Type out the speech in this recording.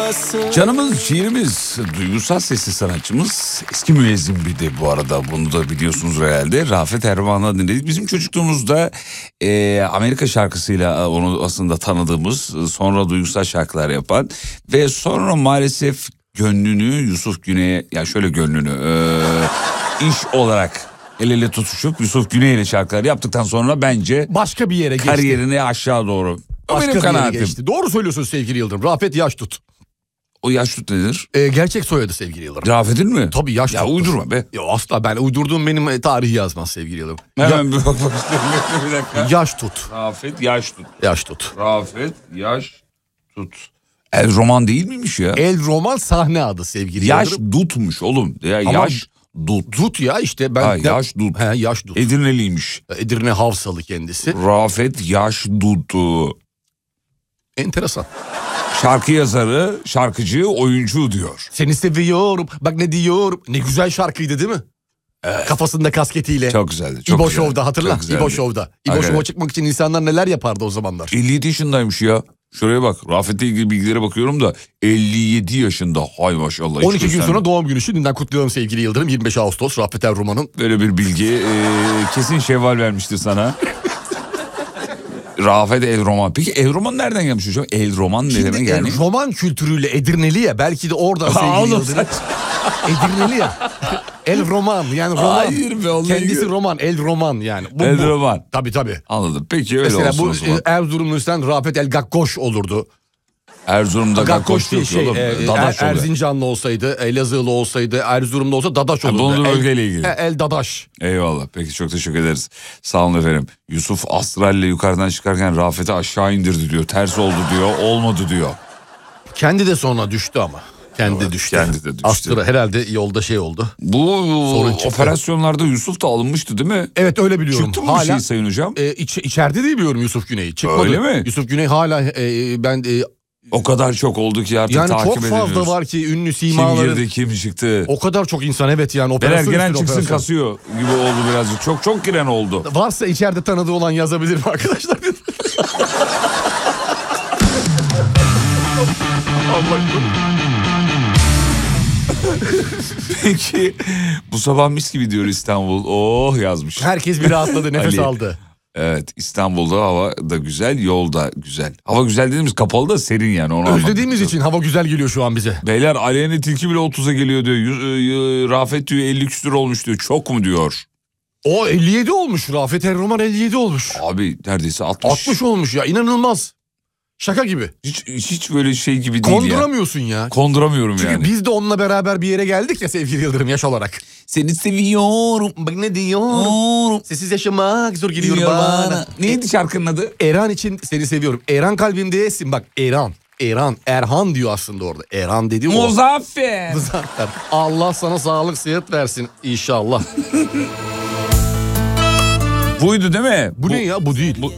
Canımız, ciğerimiz, duygusal sesli sanatçımız, eski müezzin bir de bu arada, bunu da biliyorsunuz herhalde. Rafet Erroman'ı dinledik. Bizim çocukluğumuzda Amerika şarkısıyla onu aslında tanıdığımız, sonra duygusal şarkılar yapan ve sonra maalesef gönlünü Yusuf Güney'e, ya şöyle gönlünü iş olarak el ele tutuşup Yusuf Güney ile şarkılar yaptıktan sonra bence başka bir yere geçti. Kariyerini aşağı doğru. Başka Benim bir yere kanaatim. geçti. Doğru söylüyorsun sevgili Yıldırım. Rafet Yaştut. O Yaştut nedir? Gerçek soyadı sevgili Yıldırım. Rafet'in mi? Tabii Yaştut. Ya uydurma be. Ya asla, ben uydurduğum benim tarihi yazmaz sevgili Yıldırım. Hemen bir bakmak istiyorum. Bir dakika. Yaştut. Rafet Yaştut. Yaştut. Rafet Yaştut. El Roman değil miymiş ya? El Roman sahne adı sevgili Yıldırım. Yaşdut'muş oğlum. Ya Ama Yaşdut. Dut ya işte ben. Ha, Yaşdut. He, Yaşdut. Edirneliymiş. Edirne Havsalı kendisi. Rafet Yaşdut. Enteresan. Şarkı yazarı, şarkıcı, oyuncu diyor. Seni seviyorum. Bak ne diyorum. Ne güzel şarkıydı değil mi? Evet. Kafasında kasketiyle. Çok güzeldi. Çok İbo güzeldi. Show'da hatırla. Çok güzeldi. İbo Show'da. İbo Show'a çıkmak için insanlar neler yapardı o zamanlar. 57 yaşındaymış ya. Şuraya bak. Rafet'le ilgili bilgilere bakıyorum da 57 yaşında. Hay maşallah. 12 gün sonra doğum günü. Şimdiden kutlayalım sevgili Yıldırım. 25 Ağustos Rafet Erroman'ın. Böyle bir bilgi kesin Şevval vermiştir sana. Rafet El Roman. Peki El Roman nereden gelmiş hocam? El Roman ne demek yani? Roman kültürüyle Edirneli ya. Belki de oradan sevgili Yıldırım. Edirneli ya. El Roman yani Roman. Hayır be, kendisi Roman. El Roman yani. El Roman. Tabii. Anladım. Peki öyle mesela olsun o zaman. Mesela bu Erzurumlu'dan Rafet El Gakkoş olurdu. Erzurum'da Gakkoş değil şey, Dadaş oluyor. Erzincanlı olsaydı, Elazığlı olsaydı, Erzurum'da olsa Dadaş olurdu. Bulunduğu bölgeyle ilgili. El Dadaş. Eyvallah. Peki çok teşekkür ederiz. Sağ olun efendim. Yusuf Astral'le yukarıdan çıkarken Rafet'i aşağı indirdi diyor. Ters oldu diyor. Olmadı diyor. Kendi de sonra düştü ama. Kendi düştü. Astra herhalde yolda şey oldu. Bu operasyonlarda Yusuf da alınmıştı değil mi? Evet öyle biliyorum. Çıktı mı bir şey Sayın Hocam? İçeride değil biliyorum Yusuf Güney. Çıkmadı. Öyle mi? Yusuf Güney hala ben... o kadar çok oldu ki artık yani takip çok edemiyoruz. fazla var ki ünlü simaların. Kim girdi kim çıktı. O kadar çok insan evet yani operasyon. Giren çıksın kasıyor gibi oldu birazcık. Çok giren oldu. Varsa içeride tanıdığı olan yazabilir mi arkadaşlar? Peki bu sabah mis gibi diyor İstanbul. Oh yazmış. Herkes bir rahatladı, nefes aldı. Evet, İstanbul'da hava da güzel, yol da güzel. Hava güzel dediğimiz kapalı da serin yani. Onu özlediğimiz için hava güzel geliyor şu an bize. Beyler Aleyhine Tilki bile 30'a geliyor diyor. Rafet diyor 50 küsür olmuş diyor. Çok mu diyor? O 57 olmuş. Rafet Erroman 57 olmuş. Abi neredeyse 60. 60 olmuş ya, inanılmaz. Şaka gibi. Hiç böyle şey gibi değil ya. Konduramıyorsun ya. Konduramıyorum çünkü yani. Çünkü biz de onunla beraber bir yere geldik ya sevgili Yıldırım, yaş olarak. Seni seviyorum. Bak ne diyorum. Sessiz yaşamak zor geliyor bana. Neydi şarkının adı? Erhan için seni seviyorum. Erhan kalbimdesin. Bak Erhan diyor aslında orada. Erhan dedi o. Muzaffer. Allah sana sağlık sıhhat versin inşallah. Buydu değil mi? Bu ne ya? Bu değil.